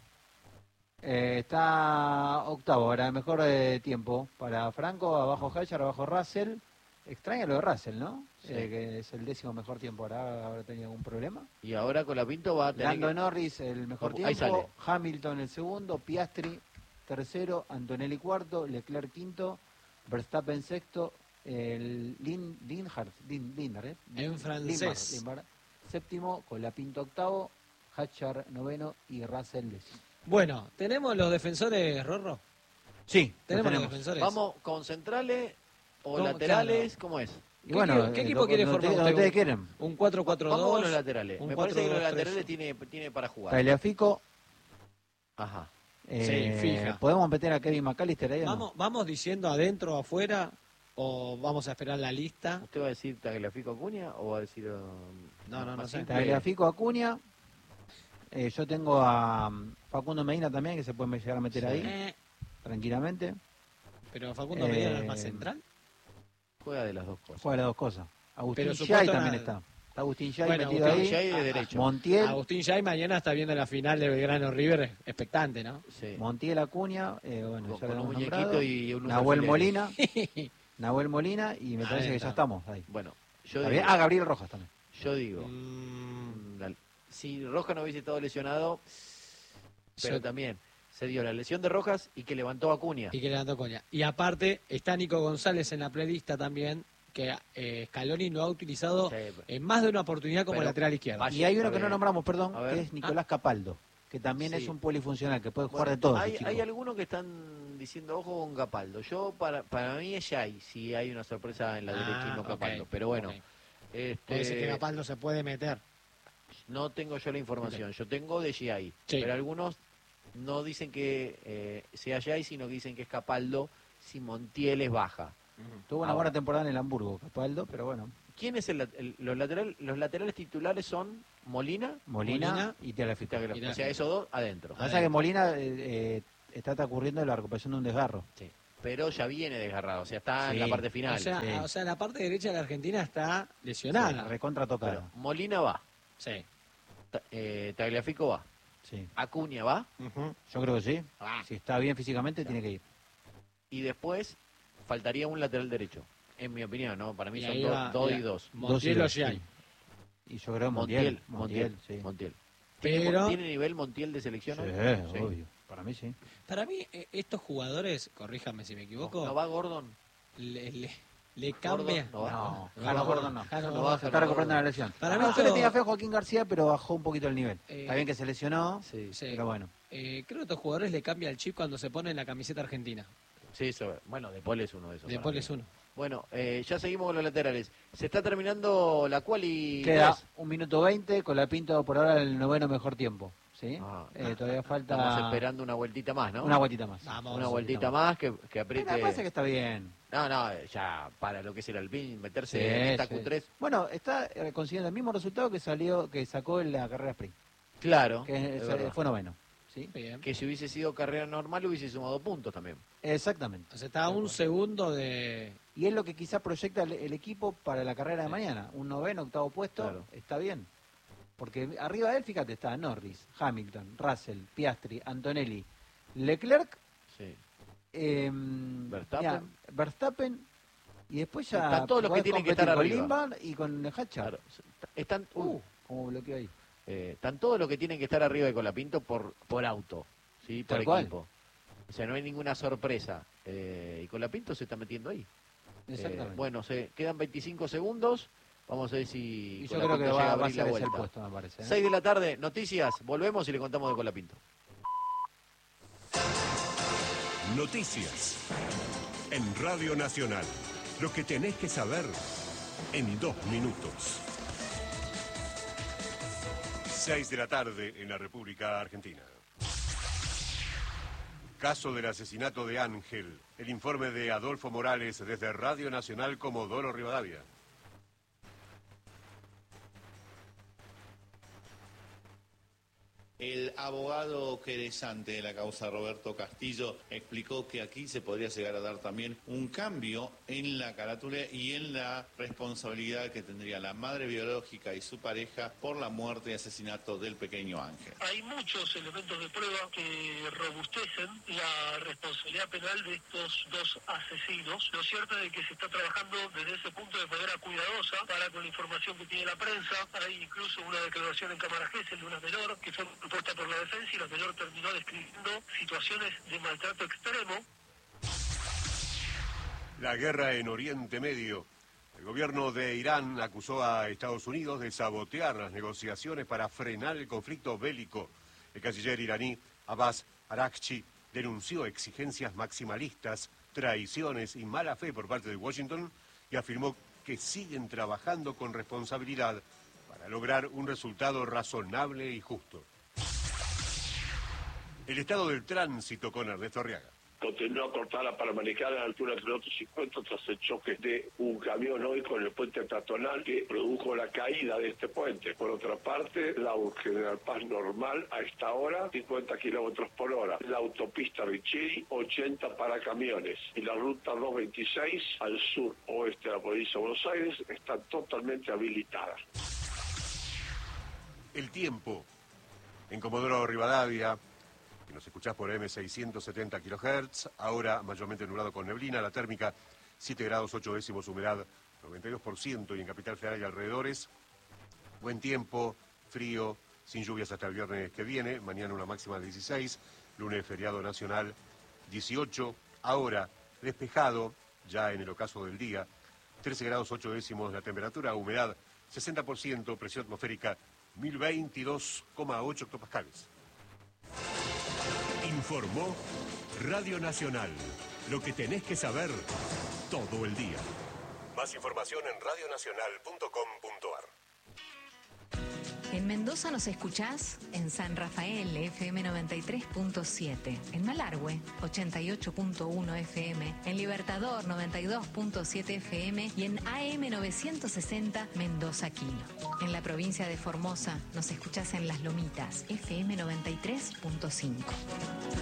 Está octavo, ahora el mejor tiempo para Franco, abajo Haller, abajo Russell. Extraña lo de Russell, ¿no? Sí. Que es el 10º mejor tiempo, ahora habrá tenido algún problema. Y ahora con la Pinto va a tener Lando que... Norris el mejor Ahí tiempo, sale. Hamilton el segundo, Piastri tercero, Antonelli cuarto, Leclerc quinto, Verstappen sexto, Lindner, En francés. Lindbergh, séptimo, con la Pinto octavo, Hatcher noveno y Russell décimo. Bueno, ¿tenemos los defensores, Rorro? Sí, ¿Tenemos los defensores? Vamos con centrales o ¿Cómo? laterales, ¿cómo es? Y bueno, ¿Qué equipo quiere formar donde usted? ustedes quieren. ¿Un 4-4-2? Vamos con los laterales. un Me parece que los 4-2-3. laterales tiene para jugar. Tagliafico, Ajá. fija. ¿podemos meter a Kevin McAllister ahí o no? ¿Vamos diciendo adentro o afuera o vamos a esperar la lista? ¿Usted va a decir Tagliafico Acuña o va a decir... No más sé. simple? Tagliafico, Acuña. Yo tengo a Facundo Medina también, que se puede llegar a meter ahí, Eh, tranquilamente. pero Facundo Medina no es más central. Juega de las dos cosas. Juega las dos cosas. Agustín Pero su Yay puesto también nada. está Agustín Yay Bueno, metido Agustín ahí. Yay de derecho. Montiel, Agustín Yay mañana está viendo la final de Belgrano River, expectante, ¿no? Sí. Montiel, Acuña, bueno, Con ya lo un hemos muñequito nombrado. y unos Nahuel alfileres. Molina. Nahuel Molina, y me parece que está. ya estamos ahí. Bueno, yo Está digo, bien. Gabriel Rojas también. yo digo, si Rojas no hubiese estado lesionado, pero Yo- también se dio la lesión de Rojas y que levantó a Acuña. Y que levantó Coña. Y aparte está Nico González en la playlista también, que Scaloni lo ha utilizado Sí, en más de una oportunidad como Pero lateral izquierdo. vaya- Y hay uno a que no ver, nombramos, perdón, a ver. que es Nicolás Capaldo, que también Sí. es un polifuncional, que puede jugar Bueno, de todo. hay, ese chico. hay algunos que están diciendo ojo con Capaldo. Yo para mí es Yay, si hay una sorpresa en la derecha y no ok, Capaldo. Pero bueno, ok. Puede ser que Capaldo se puede meter. No tengo yo la información, yo tengo de GI, pero algunos no dicen que sea GI, sino que dicen que es Capaldo si Montiel es baja. Tuvo una buena temporada en el Hamburgo, Capaldo, pero bueno. ¿Quién es los laterales titulares son Molina y Tagliafico. O sea, esos dos adentro. Pasa que Molina está ocurriendo la recuperación de un desgarro. Sí. Pero ya viene desgarrado, o sea, está en la parte final. O sea, la parte derecha de la Argentina está lesionada. Recontra tocada. Pero Molina va. Sí. Tagliafico va. Sí. Acuña va. Yo creo que sí. Si está bien físicamente, tiene que ir. Y después faltaría un lateral derecho. En mi opinión, ¿no? Para mí Y son 2 y 2. Montiel o Giai. Y yo creo Montiel. Pero... ¿Tiene nivel Montiel de selección? Sí, obvio. Para mí sí. Para mí, estos jugadores, corríjame si me equivoco. ¿No va Gordon? Le cambia. Jano Gordon no. Se está recuperando la lesión. Para mí yo le tenía fe a Joaquín García, pero bajó un poquito el nivel. Está bien que se lesionó, pero bueno. Creo que a estos jugadores le cambia el chip cuando se ponen la camiseta argentina. Sí, bueno, De Paul es uno de esos. De Paul es uno. Bueno, ya seguimos con los laterales. Se está terminando la quali. Queda 1 minuto 20, con la Pinto por ahora el 9º mejor tiempo. ¿Sí? Todavía falta... Estamos esperando una vueltita más, ¿no? Una vueltita más. Una vueltita más que apriete... Me parece que está bien. No, ya para lo que es el Alpine, meterse en esta Q3. Bueno, está consiguiendo el mismo resultado que sacó en la carrera sprint. Claro. Que fue 9º. ¿Sí? Que si hubiese sido carrera normal hubiese sumado puntos también. Exactamente. O sea, está a un segundo de... Y es lo que quizá proyecta el equipo para la carrera de mañana. Un 9º, 8º puesto, está bien. Porque arriba de él, fíjate, está Norris, Hamilton, Russell, Piastri, Antonelli, Leclerc, Verstappen, y después ya están todos los que tienen que estar con arriba. Limban y con Hatcher. Claro. Están, como bloqueo ahí. Están todos los que tienen que estar arriba de Colapinto por auto, ¿sí? Por equipo. O sea, no hay ninguna sorpresa. Y Colapinto se está metiendo ahí. Exactamente. Bueno, quedan 25 segundos. Vamos a ver si yo creo que llega a abrir a la vuelta. el puesto, me parece. 6 de la tarde, noticias. Volvemos y le contamos de Colapinto. Noticias. En Radio Nacional. Lo que tenés que saber en 2 minutos. 6 de la tarde en la República Argentina. Caso del asesinato de Ángel. El informe de Adolfo Morales desde Radio Nacional Comodoro Rivadavia. El abogado querellante de la causa, Roberto Castillo, explicó que aquí se podría llegar a dar también un cambio en la carátula y en la responsabilidad que tendría la madre biológica y su pareja por la muerte y asesinato del pequeño Ángel. Hay muchos elementos de prueba que robustecen la responsabilidad penal de estos 2 asesinos. Lo cierto es que se está trabajando desde ese punto de manera cuidadosa para con la información que tiene la prensa. Hay incluso una declaración en cámara Gesell de una menor que fue puesta por la defensa y la menor terminó describiendo situaciones de maltrato extremo. La guerra en Oriente Medio. El gobierno de Irán acusó a Estados Unidos de sabotear las negociaciones para frenar el conflicto bélico. El canciller iraní Abbas Araghchi denunció exigencias maximalistas, traiciones y mala fe por parte de Washington y afirmó que siguen trabajando con responsabilidad para lograr un resultado razonable y justo. El estado del tránsito con Ernesto Arriaga. Continuó cortada la Panamericana a la altura del kilómetro 50 tras el choque de un camión hoy con el puente peatonal que produjo la caída de este puente. Por otra parte, la General Paz normal a esta hora, 50 kilómetros por hora. La autopista Riccieri, 80 para camiones. Y la ruta 226 al sur oeste de la provincia de Buenos Aires está totalmente habilitada. El tiempo. En Comodoro Rivadavia, que nos escuchás por M670 kHz, ahora mayormente nublado con neblina, la térmica 7 grados 8 décimos, humedad 92% y en Capital Federal y alrededores. Buen tiempo, frío, sin lluvias hasta el viernes que viene, mañana una máxima de 16, lunes feriado nacional 18, ahora despejado, ya en el ocaso del día, 13 grados 8 décimos la temperatura, humedad 60%, presión atmosférica 1022,8 hectopascales. Informó Radio Nacional. Lo que tenés que saber todo el día. Más información en radionacional.com.ar. En Mendoza nos escuchás en San Rafael, FM 93.7, en Malargüe, 88.1 FM, en Libertador, 92.7 FM y en AM 960, Mendoza Kilo. En la provincia de Formosa nos escuchás en Las Lomitas, FM 93.5.